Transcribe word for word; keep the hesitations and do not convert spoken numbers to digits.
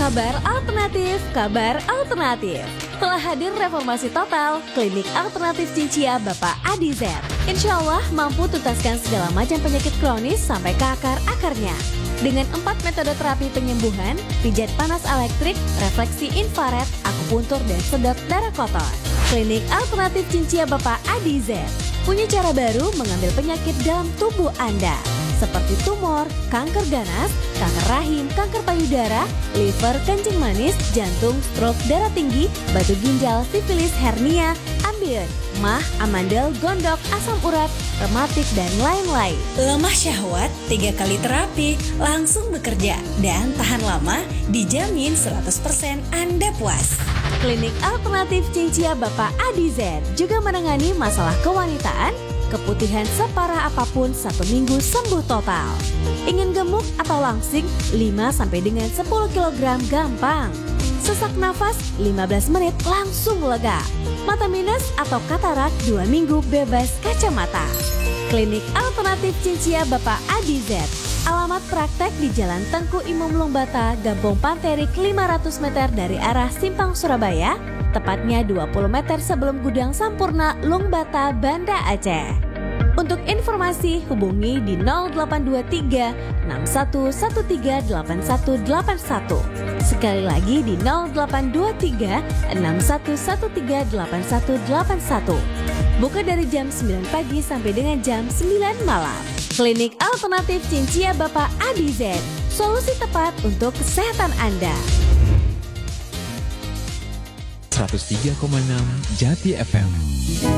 Kabar alternatif, kabar alternatif. Telah hadir reformasi total Klinik Alternatif Cincia Bapak Adi Z. Insya Allah mampu tuntaskan segala macam penyakit kronis sampai ke akar-akarnya. Dengan empat metode terapi penyembuhan, pijat panas elektrik, refleksi infrared, akupuntur, dan sedot darah kotor. Klinik Alternatif Cincia Bapak Adi Z punya cara baru mengambil penyakit dalam tubuh Anda, seperti tumor, kanker ganas, kanker rahim, kanker payudara, liver, kencing manis, jantung, stroke, darah tinggi, batu ginjal, sifilis, hernia, ambeien, mah, amandel, gondok, asam urat, rematik, dan lain-lain. Lemah syahwat, tiga kali terapi, langsung bekerja, dan tahan lama, dijamin seratus persen Anda puas. Klinik Alternatif Cincia Bapak Adi Z juga menangani masalah kewanitaan, keputihan separah apapun satu minggu sembuh total. Ingin gemuk atau langsing lima sampai dengan sepuluh kilogram gampang. Sesak nafas lima belas menit langsung lega. Mata minus atau katarak dua minggu bebas kacamata. Klinik Alternatif Cincia Bapak Adi Z. Alamat praktek di Jalan Tengku Imam Lumbata, Gampong Panterik lima ratus meter dari arah Simpang Surabaya, tepatnya dua puluh meter sebelum Gudang Sampurna, Lumbata, Banda Aceh. Untuk informasi hubungi di nol delapan dua tiga enam satu satu tiga delapan satu delapan satu. Sekali lagi di nol delapan dua tiga enam satu satu tiga delapan satu delapan satu. Buka dari jam sembilan pagi sampai dengan jam sembilan malam. Klinik Alternatif Cincia Bapak Adi Z, solusi tepat untuk kesehatan Anda. seratus tiga koma enam Jati F M.